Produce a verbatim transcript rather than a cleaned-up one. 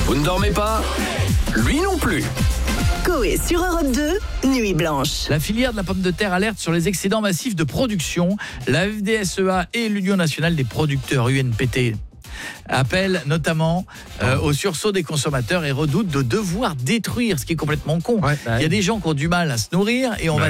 Vous ne dormez pas ? Lui non plus. Coé sur Europe deux, Nuit Blanche. La filière de la pomme de terre alerte sur les excédents massifs de production. La F D S E A et l'Union nationale des producteurs U N P T appellent notamment euh, au sursaut des consommateurs et redoutent de devoir détruire, ce qui est complètement con. Ouais, bah Il y a oui. des gens qui ont du mal à se nourrir et on Ouais. va